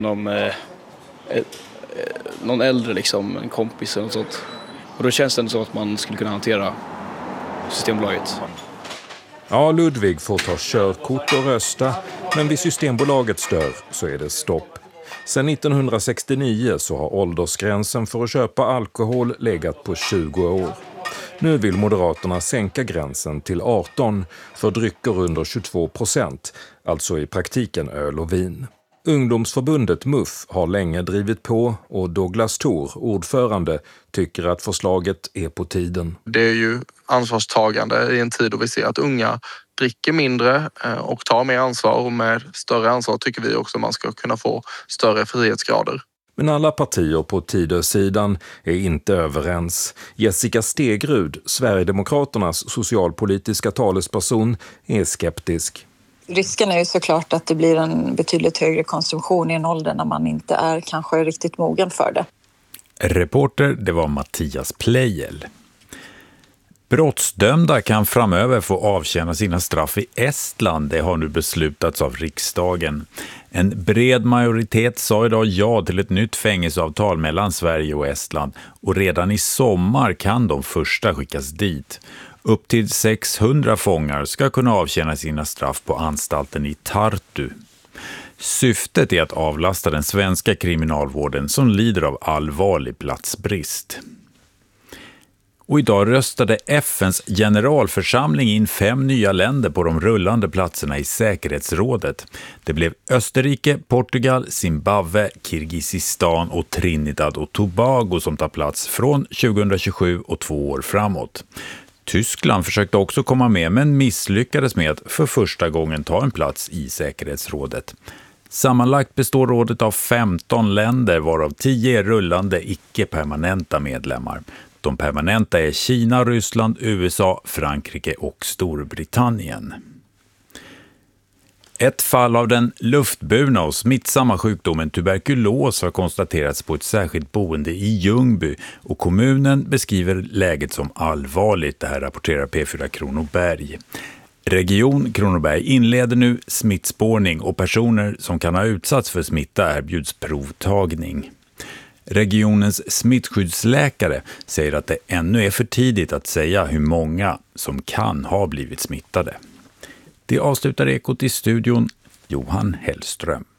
Någon äldre liksom, en kompis eller något sånt. Och då känns det så att man skulle kunna hantera Systembolaget. Ja, Ludvig får ta körkort och rösta, men vid Systembolagets dörr så är det stopp. Sedan 1969 så har åldersgränsen för att köpa alkohol legat på 20 år. Nu vill Moderaterna sänka gränsen till 18 för drycker under 22%, alltså i praktiken öl och vin. Ungdomsförbundet MUF har länge drivit på och Douglas Thor, ordförande, tycker att förslaget är på tiden. Det är ju ansvarstagande i en tid då vi ser att unga dricker mindre och tar mer ansvar, och med större ansvar tycker vi också att man ska kunna få större frihetsgrader. Men alla partier på Tidösidan är inte överens. Jessica Stegrud, Sverigedemokraternas socialpolitiska talesperson, är skeptisk. Risken är ju såklart att det blir en betydligt högre konsumtion i en ålder när man inte är kanske riktigt mogen för det. Reporter, det var Mattias Plejel. Brottsdömda kan framöver få avtjäna sina straff i Estland. Det har nu beslutats av riksdagen. En bred majoritet sa idag ja till ett nytt fängelseavtal mellan Sverige och Estland. Och redan i sommar kan de första skickas dit. Upp till 600 fångar ska kunna avtjäna sina straff på anstalten i Tartu. Syftet är att avlasta den svenska kriminalvården som lider av allvarlig platsbrist. Och idag röstade FNs generalförsamling in 5 nya länder på de rullande platserna i säkerhetsrådet. Det blev Österrike, Portugal, Zimbabwe, Kirgizistan och Trinidad och Tobago som tar plats från 2027 och 2 år framåt. Tyskland försökte också komma med men misslyckades med att för första gången ta en plats i säkerhetsrådet. Sammanlagt består rådet av 15 länder varav 10 är rullande icke-permanenta medlemmar. De permanenta är Kina, Ryssland, USA, Frankrike och Storbritannien. Ett fall av den luftburna och smittsamma sjukdomen tuberkulos har konstaterats på ett särskilt boende i Ljungby och kommunen beskriver läget som allvarligt. Det här rapporterar P4 Kronoberg. Region Kronoberg inleder nu smittspårning och personer som kan ha utsatts för smitta erbjuds provtagning. Regionens smittskyddsläkare säger att det ännu är för tidigt att säga hur många som kan ha blivit smittade. Det avslutar Ekot i studion, Johan Hellström.